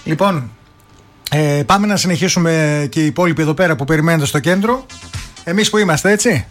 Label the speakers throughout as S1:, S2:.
S1: Λοιπόν, πάμε να συνεχίσουμε και οι υπόλοιποι εδώ πέρα που περιμένετε στο κέντρο. Εμείς που είμαστε, έτσι.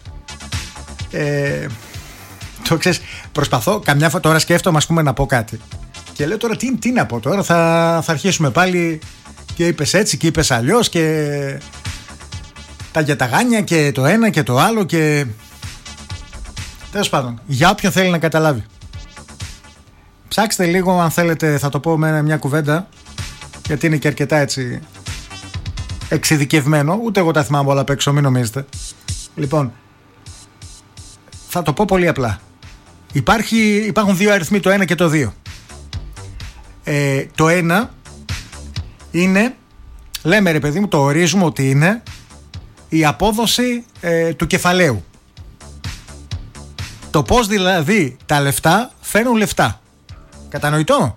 S1: Το ξέρεις, προσπαθώ, καμιά φορά τώρα σκέφτομαι, ας πούμε, να πω κάτι. Και λέω τώρα τι να πω τώρα, θα αρχίσουμε πάλι και είπες έτσι και είπες αλλιώς και τα γιαταγάνια και το ένα και το άλλο και... Τέλος πάντων, για όποιον θέλει να καταλάβει. Ψάξτε λίγο, αν θέλετε, θα το πω με μια κουβέντα, γιατί είναι και αρκετά έτσι εξειδικευμένο. Ούτε εγώ τα θυμάμαι όλα απ' έξω, μην νομίζετε. Θα το πω πολύ απλά. Υπάρχουν δύο αριθμοί, το 1 και το 2. Το 1 είναι, λέμε ρε παιδί μου, το ορίζουμε ότι είναι η απόδοση του κεφαλαίου. Το πώς δηλαδή τα λεφτά φέρνουν λεφτά. Κατανοητό?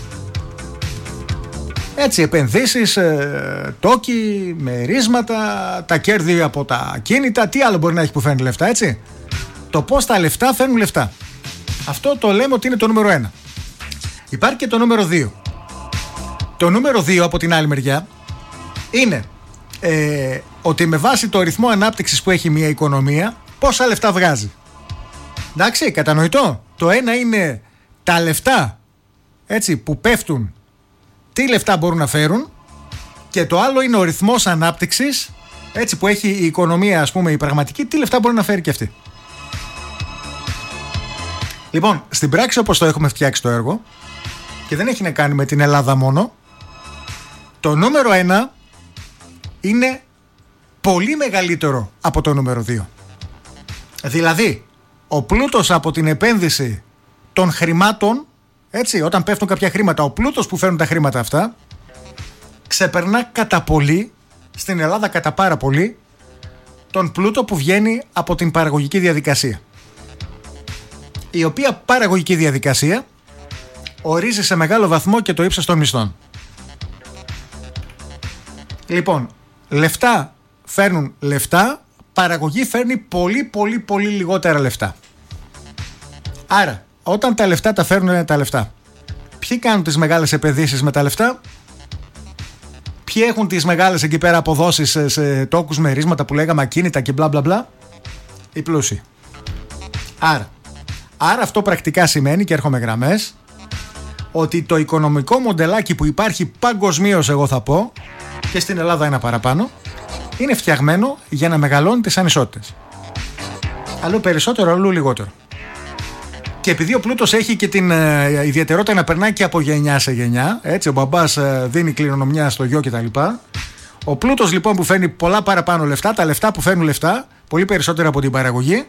S1: Έτσι, επενδύσεις, τόκοι, μερίσματα, τα κέρδη από τα κίνητα, τι άλλο μπορεί να έχει που φέρνει λεφτά, έτσι. Το πώς τα λεφτά φέρνουν λεφτά. Αυτό το λέμε ότι είναι το νούμερο 1. Υπάρχει και το νούμερο 2. Το νούμερο 2 από την άλλη μεριά είναι ότι με βάση το ρυθμό ανάπτυξης που έχει μια οικονομία, πόσα λεφτά βγάζει. Εντάξει, κατανοητό. Το ένα είναι τα λεφτά, έτσι, που πέφτουν, τι λεφτά μπορούν να φέρουν, και το άλλο είναι ο ρυθμός ανάπτυξης, έτσι, που έχει η οικονομία, ας πούμε, η πραγματική, τι λεφτά μπορεί να φέρει και αυτή. Λοιπόν, στην πράξη, όπως το έχουμε φτιάξει το έργο, και δεν έχει να κάνει με την Ελλάδα μόνο, το νούμερο 1 είναι πολύ μεγαλύτερο από το νούμερο 2. Δηλαδή, ο πλούτος από την επένδυση των χρημάτων, έτσι, όταν πέφτουν κάποια χρήματα, ο πλούτος που φέρνουν τα χρήματα αυτά ξεπερνά κατά πολύ, στην Ελλάδα κατά πάρα πολύ, τον πλούτο που βγαίνει από την παραγωγική διαδικασία. Η οποία παραγωγική διαδικασία ορίζει σε μεγάλο βαθμό και το ύψος των μισθών. Λοιπόν, λεφτά φέρνουν λεφτά, παραγωγή φέρνει πολύ λιγότερα λεφτά. Άρα, όταν τα λεφτά τα φέρνουν τα λεφτά, ποιοι κάνουν τις μεγάλες επενδύσεις με τα λεφτά? Ποιοι έχουν τις μεγάλες εκεί πέρα αποδόσεις σε τόκους, μερίσματα που λέγαμε, ακίνητα και μπλα μπλα μπλα? Οι πλούσιοι. Άρα αυτό πρακτικά σημαίνει, και έρχομαι γραμμές, ότι το οικονομικό μοντελάκι που υπάρχει παγκοσμίως, εγώ θα πω, και στην Ελλάδα ένα παραπάνω, είναι φτιαγμένο για να μεγαλώνει τις ανισότητες. Αλλού περισσότερο, αλλού λιγότερο. Και επειδή ο πλούτος έχει και την ιδιαιτερότητα να περνάει και από γενιά σε γενιά, έτσι, ο μπαμπάς δίνει κληρονομιά στο γιο κτλ. Ο πλούτος λοιπόν που φέρνει πολλά παραπάνω λεφτά, τα λεφτά που φέρνουν λεφτά, πολύ περισσότερο από την παραγωγή,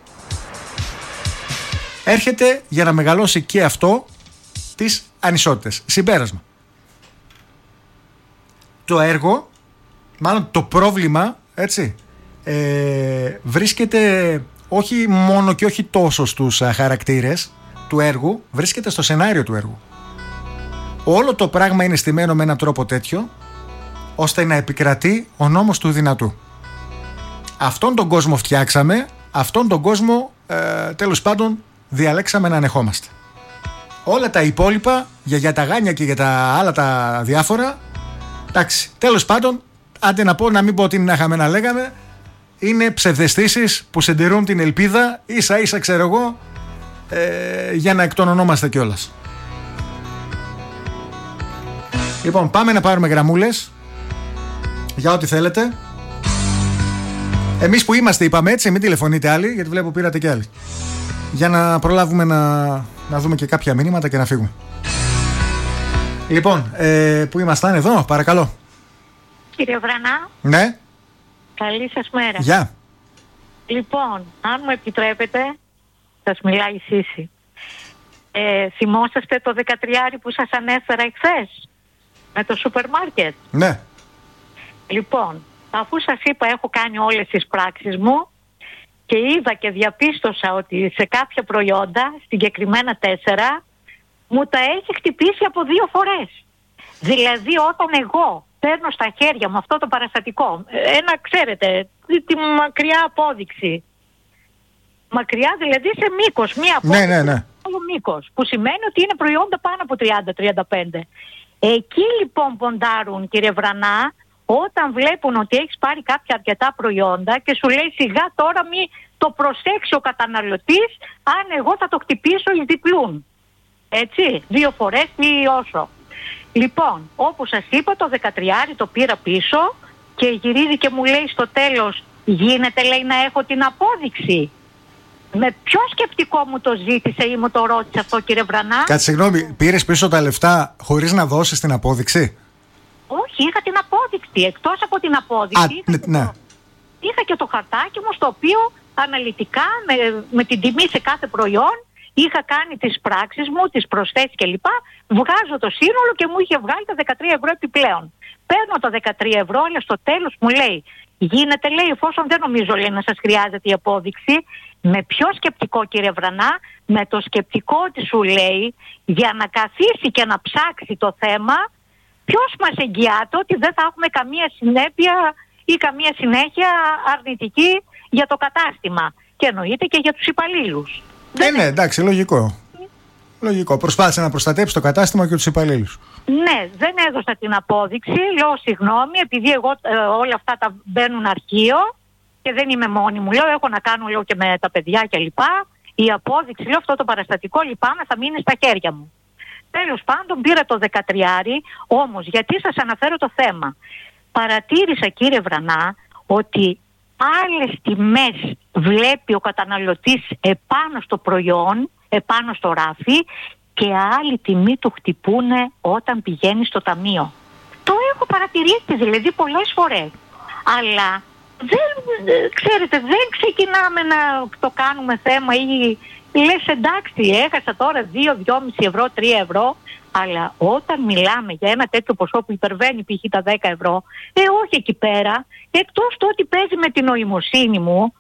S1: έρχεται για να μεγαλώσει και αυτό τις ανισότητες. Συμπέρασμα. Το έργο, μάλλον το πρόβλημα, έτσι, βρίσκεται όχι μόνο και όχι τόσο στους χαρακτήρες του έργου, βρίσκεται στο σενάριο του έργου. Όλο το πράγμα είναι στημένο με έναν τρόπο τέτοιο, ώστε να επικρατεί ο νόμος του δυνατού. Αυτόν τον κόσμο φτιάξαμε, αυτόν τον κόσμο τέλος πάντων διαλέξαμε να ανεχόμαστε. Όλα τα υπόλοιπα, για τα γάνια και για τα άλλα τα διάφορα, εντάξει, τέλος πάντων, άντε να πω, να μην πω ότι είναι χαμένα λέγαμε, είναι ψευδαισθήσεις που συντηρούν την ελπίδα, ίσα ίσα ξέρω εγώ, για να εκτονωνόμαστε κιόλας. Λοιπόν, πάμε να πάρουμε γραμμούλες για ό,τι θέλετε. Εμείς που είμαστε είπαμε, έτσι, μην τηλεφωνείτε άλλοι, γιατί βλέπω πήρατε κι άλλοι, για να προλάβουμε να δούμε και κάποια μηνύματα και να φύγουμε. Λοιπόν, που ήμασταν εδώ, παρακαλώ.
S2: Κύριε Βρανά.
S1: Ναι.
S2: Καλή σας μέρα.
S1: Γεια.
S2: Λοιπόν, αν μου επιτρέπετε, σας μιλάει η Σύση. Θυμόσαστε το 13 που σας ανέφερα εχθές με το σούπερ μάρκετ?
S1: Ναι.
S2: Λοιπόν, αφού σας είπα, έχω κάνει όλες τις πράξεις μου και είδα και διαπίστωσα ότι σε κάποια προϊόντα, συγκεκριμένα 4, μου τα έχει χτυπήσει από 2 φορές. Δηλαδή όταν εγώ παίρνω στα χέρια μου αυτό το παραστατικό, ένα, ξέρετε, τη μακριά απόδειξη, μακριά δηλαδή σε μήκος, μία απόδειξη,
S1: ναι.
S2: άλλο μήκος, που σημαίνει ότι είναι προϊόντα πάνω από 30-35. Εκεί λοιπόν ποντάρουν, κύριε Βρανά, όταν βλέπουν ότι έχεις πάρει κάποια αρκετά προϊόντα και σου λέει σιγά τώρα μη το προσέξει ο καταναλωτής, αν εγώ θα το χτυπήσω εις διπλούν. Έτσι, 2 φορές ή όσο. Λοιπόν, όπως σας είπα, το 13 το πήρα πίσω και γυρίζει και μου λέει στο τέλος, γίνεται, λέει, να έχω την απόδειξη. Με ποιο σκεπτικό μου το ζήτησε ή μου το ρώτησε αυτό, κύριε Βρανά?
S1: Κάτσε, συγγνώμη, πήρες πίσω τα λεφτά χωρίς να δώσεις την απόδειξη?
S2: Όχι, είχα την απόδειξη. Εκτός από την απόδειξη, είχα και το χαρτάκι μου, στο οποίο αναλυτικά με την τιμή σε κάθε προϊόν είχα κάνει τις πράξεις μου, τις προσθέσεις κλπ. Βγάζω το σύνολο και μου είχε βγάλει τα 13 ευρώ επιπλέον. Παίρνω τα 13 ευρώ, αλλά στο τέλος μου λέει, γίνεται, λέει, εφόσον δεν νομίζω, λέει, να σας χρειάζεται η απόδειξη. Με ποιο σκεπτικό, κύριε Βρανά? Με το σκεπτικό ότι σου λέει, για να καθίσει και να ψάξει το θέμα, ποιος μας εγγυάται ότι δεν θα έχουμε καμία συνέπεια ή καμία συνέχεια αρνητική για το κατάστημα. Και εννοείται και για τους υπαλλήλους.
S1: Ναι, εντάξει, λογικό. Λογικό. Προσπάθησε να προστατέψει το κατάστημα και τους υπαλλήλους.
S2: Ναι, δεν έδωσα την απόδειξη. Λέω συγγνώμη, επειδή εγώ όλα αυτά τα μπαίνουν αρχείο και δεν είμαι μόνη μου. Λέω, έχω να κάνω, λέω, και με τα παιδιά κλπ. Η απόδειξη, λέω, αυτό το παραστατικό, λυπάμαι, θα μείνει στα χέρια μου. Τέλος πάντων, πήρα το 13, όμως γιατί σας αναφέρω το θέμα? Παρατήρησα, κύριε Βρανά, ότι άλλες τιμές βλέπει ο καταναλωτής επάνω στο προϊόν, επάνω στο ράφι, και άλλη τιμή του χτυπούνε όταν πηγαίνει στο ταμείο. Το έχω παρατηρήσει δηλαδή πολλές φορές. Αλλά ξέρετε, δεν ξεκινάμε να το κάνουμε θέμα ή λες εντάξει, έχασα τώρα 2, 2,5 ευρώ, 3 ευρώ. Αλλά όταν μιλάμε για ένα τέτοιο ποσό που υπερβαίνει π.χ. τα 10 ευρώ, όχι εκεί πέρα, εκτός του ότι παίζει με την νοημοσύνη μου,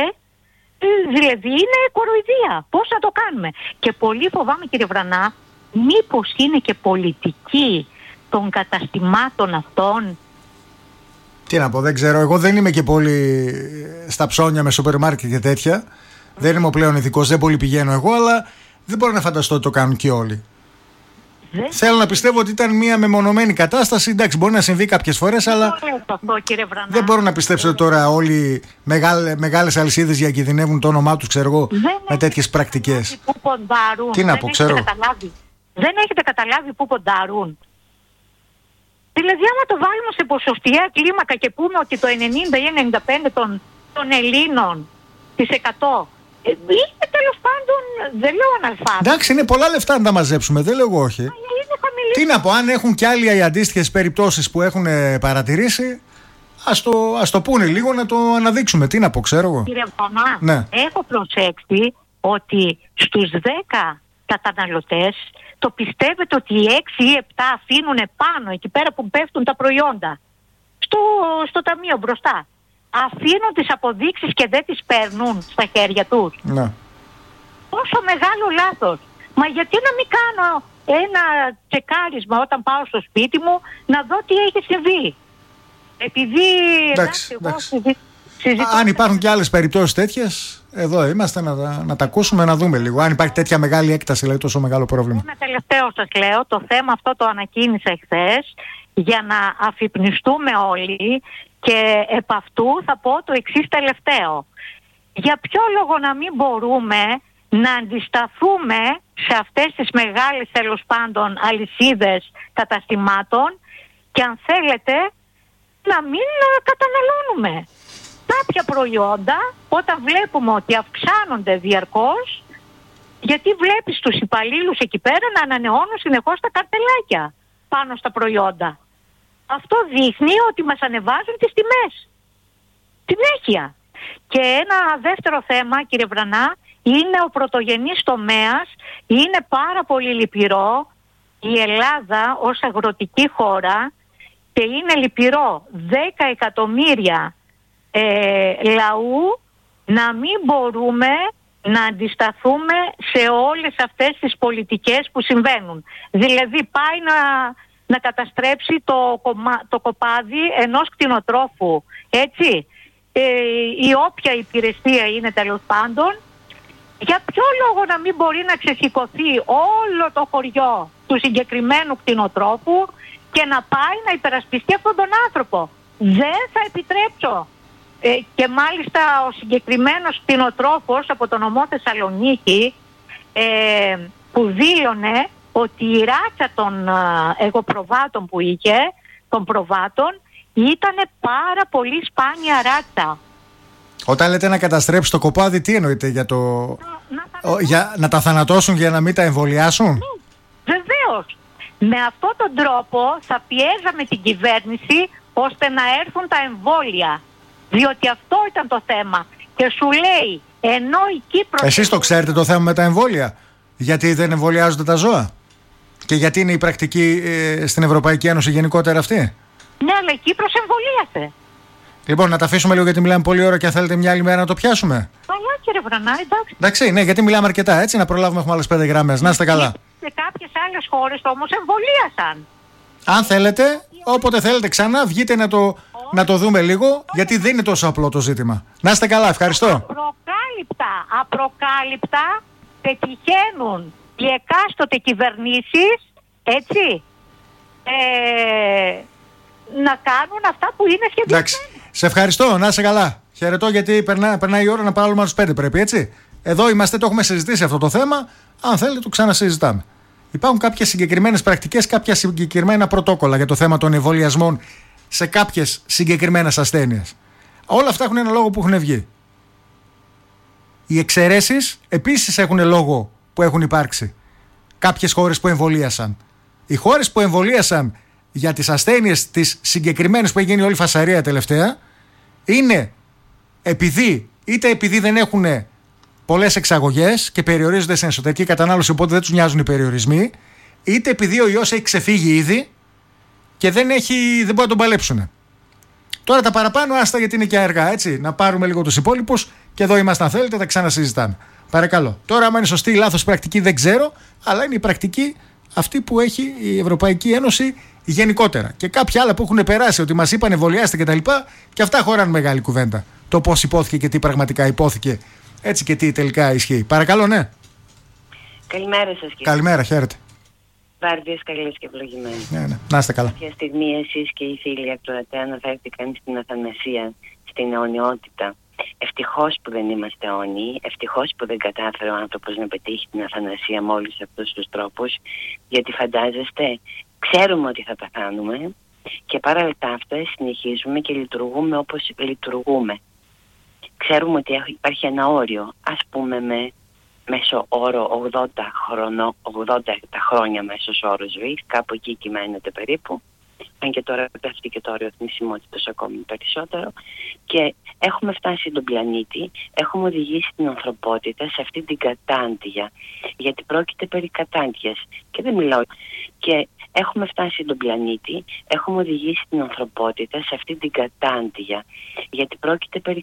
S2: δηλαδή είναι κοροϊδία. Πώς θα το κάνουμε? Και πολύ φοβάμαι, κύριε Βρανά, μήπως είναι και πολιτική των καταστημάτων αυτών.
S1: Τι να πω, δεν ξέρω. Εγώ δεν είμαι και πολύ στα ψώνια με σούπερ μάρκετ και τέτοια. Δεν είμαι ο πλέον ειδικός, δεν πολύ πηγαίνω εγώ, αλλά δεν μπορώ να φανταστώ ότι το κάνουν και όλοι. Θέλω να πιστεύω ότι ήταν μια μεμονωμένη κατάσταση. Εντάξει, μπορεί να συμβεί κάποιες φορές, αλλά δεν μπορώ να πιστέψω ότι τώρα όλοι μεγάλες αλυσίδες διακινδυνεύουν το όνομά τους, ξέρω εγώ, με τέτοιες πρακτικές. Τι να πω, ξέρω.
S2: Δεν έχετε καταλάβει πού ποντάρουν. Δηλαδή, άμα το βάλουμε σε ποσοστιαία κλίμακα και πούμε ότι το 90 ή 95 των Ελλήνων τις 100 είναι, τέλος πάντων, δεν λέω αναλφάβητοι.
S1: Εντάξει, είναι πολλά λεφτά να τα μαζέψουμε, δεν λέω όχι. Τι να πω, αν έχουν κι άλλοι οι αντίστοιχες περιπτώσεις που έχουν παρατηρήσει, ας το πούνε λίγο να το αναδείξουμε. Τι να πω, ξέρω εγώ.
S2: Κύριε Βανά, ναι, έχω προσέξει ότι στους 10 καταναλωτές το πιστεύετε ότι οι 6 ή 7 αφήνουν πάνω, εκεί πέρα που πέφτουν τα προϊόντα, στο ταμείο μπροστά. Αφήνουν τις αποδείξεις και δεν τις παίρνουν στα χέρια τους.
S1: Ναι.
S2: Πόσο μεγάλο λάθος. Μα γιατί να μην κάνω ένα τσεκάρισμα όταν πάω στο σπίτι μου να δω τι έχει συμβεί? Επειδή
S1: εντάξει. Αν υπάρχουν και άλλες περιπτώσεις τέτοιες, εδώ είμαστε να τα ακούσουμε, να δούμε λίγο. Αν υπάρχει τέτοια μεγάλη έκταση, δηλαδή τόσο μεγάλο πρόβλημα.
S2: Ένα τελευταίο σας λέω, το θέμα αυτό το ανακοίνησα εχθές για να αφυπνιστούμε όλοι. Και επ' αυτού θα πω το εξής τελευταίο. Για ποιο λόγο να μην μπορούμε να αντισταθούμε σε αυτές τις μεγάλες, τέλος πάντων, αλυσίδες καταστημάτων και, αν θέλετε, να μην καταναλώνουμε κάποια προϊόντα όταν βλέπουμε ότι αυξάνονται διαρκώς, γιατί βλέπεις τους υπαλλήλους εκεί πέρα να ανανεώνουν συνεχώς τα καρτελάκια πάνω στα προϊόντα. Αυτό δείχνει ότι μας ανεβάζουν τις τιμές. Συνέχεια. Και ένα δεύτερο θέμα, κύριε Βρανά, είναι ο πρωτογενής τομέας. Είναι πάρα πολύ λυπηρό η Ελλάδα ως αγροτική χώρα, και είναι λυπηρό 10 εκατομμύρια λαού να μην μπορούμε να αντισταθούμε σε όλες αυτές τις πολιτικές που συμβαίνουν. Δηλαδή πάει να καταστρέψει το κοπάδι ενός κτηνοτρόφου, έτσι, η όποια υπηρεσία είναι, τέλος πάντων. Για ποιο λόγο να μην μπορεί να ξεσηκωθεί όλο το χωριό του συγκεκριμένου κτηνοτρόφου και να πάει να υπερασπιστεί αυτόν τον άνθρωπο. Δεν θα επιτρέψω. Και μάλιστα ο συγκεκριμένος κτηνοτρόφος από το νομό Θεσσαλονίκη που δήλωνε ότι η ράτσα των εγωπροβάτων που είχε, των προβάτων, ήταν πάρα πολύ σπάνια ράτσα.
S1: Όταν λέτε να καταστρέψει το κοπάδι, τι εννοείτε, για το... να τα θανατώσουν για να μην τα εμβολιάσουν?
S2: Βεβαίως. Με αυτόν τον τρόπο θα πιέζαμε την κυβέρνηση ώστε να έρθουν τα εμβόλια. Διότι αυτό ήταν το θέμα. Και σου λέει, ενώ η Κύπρος...
S1: Εσείς το ξέρετε το θέμα με τα εμβόλια? Γιατί δεν εμβολιάζονται τα ζώα? Και γιατί είναι η πρακτική στην Ευρωπαϊκή Ένωση γενικότερα αυτή?
S2: Ναι, αλλά η Κύπρος εμβολίασε.
S1: Λοιπόν, να τα αφήσουμε λίγο γιατί μιλάμε πολλή ώρα και αν θέλετε μια άλλη μέρα να το πιάσουμε.
S2: Καλά, κύριε Βρανά, εντάξει.
S1: Εντάξει, ναι, γιατί μιλάμε αρκετά, έτσι, να προλάβουμε, έχουμε άλλες 5 γραμμές. Να είστε καλά.
S2: Σε κάποιες άλλες χώρες όμως εμβολίασαν.
S1: Αν θέλετε, όποτε θέλετε ξανά, βγείτε να το δούμε λίγο, γιατί δεν είναι τόσο απλό το ζήτημα. Να είστε καλά, ευχαριστώ.
S2: Απροκάλυπτα πετυχαίνουν οι εκάστοτε κυβερνήσεις, έτσι, να κάνουν αυτά που είναι σχεδιασμένα.
S1: Εντάξει, σε ευχαριστώ, να είσαι καλά. Χαιρετώ, γιατί περνάει η ώρα να πάρουμε άλλους 5, πρέπει, έτσι. Εδώ είμαστε, το έχουμε συζητήσει αυτό το θέμα. Αν θέλετε, το ξανασυζητάμε. Υπάρχουν κάποιες συγκεκριμένες πρακτικές, κάποια συγκεκριμένα πρωτόκολλα για το θέμα των εμβολιασμών σε κάποιες συγκεκριμένες ασθένειες. Όλα αυτά έχουν ένα λόγο που έχουν βγει. Οι εξαιρέσεις επίσης έχουν λόγο που έχουν υπάρξει. Κάποιες χώρες που εμβολίασαν. Οι χώρες που εμβολίασαν για τις ασθένειες τις συγκεκριμένες που έχει γίνει όλη φασαρία τελευταία, είναι επειδή δεν έχουν πολλές εξαγωγές και περιορίζονται στην εσωτερική κατανάλωση, οπότε δεν τους νοιάζουν οι περιορισμοί, είτε επειδή ο ιός έχει ξεφύγει ήδη και δεν μπορεί να τον παλέψουν. Τώρα τα παραπάνω άστα, γιατί είναι και αργά, έτσι. Να πάρουμε λίγο τους υπόλοιπους και εδώ είμαστε, αν θέλετε, τα ξανασυζητάμε. Παρακαλώ. Τώρα, άμα είναι σωστή ή λάθος πρακτική, δεν ξέρω, αλλά είναι η πρακτική αυτή που έχει η Ευρωπαϊκή Ένωση γενικότερα. Και κάποια άλλα που έχουν περάσει, ότι μας είπαν εμβολιάστε κτλ. Και αυτά χωράνε μεγάλη κουβέντα. Το πώς υπόθηκε και τι πραγματικά υπόθηκε, έτσι, και τι τελικά ισχύει. Παρακαλώ, ναι.
S3: Καλημέρα σας, κύριε.
S1: Καλημέρα, χαίρετε.
S3: Βάρδιες καλές και ευλογημένες.
S1: Ναι. Να είστε καλά.
S3: Κάποια στιγμή εσείς και οι φίλοι ακροατές αναφέρθηκαν στην αθανασία, στην αιωνιότητα. Ευτυχώς που δεν είμαστε αιώνιοι, ευτυχώς που δεν κατάφερε ο άνθρωπος να πετύχει την αθανασία με όλους αυτούς τους τρόπους, γιατί φαντάζεστε, ξέρουμε ότι θα πεθάνουμε και παράλληλα αυτά συνεχίζουμε και λειτουργούμε όπως λειτουργούμε. Ξέρουμε ότι υπάρχει ένα όριο, ας πούμε με μέσο όρο 80 χρόνια μέσος όρος ζωής, κάπου εκεί κυμαίνεται περίπου, αν και τώρα πέφτει και το όριο θνησιμότητας ακόμη περισσότερο, και έχουμε φτάσει τον πλανήτη, έχουμε οδηγήσει την ανθρωπότητα σε αυτή την κατάντια, γιατί πρόκειται περί κατάντιας και δεν μιλάω. Και έχουμε φτάσει τον πλανήτη, έχουμε οδηγήσει την ανθρωπότητα σε αυτή την κατάντια, γιατί πρόκειται περί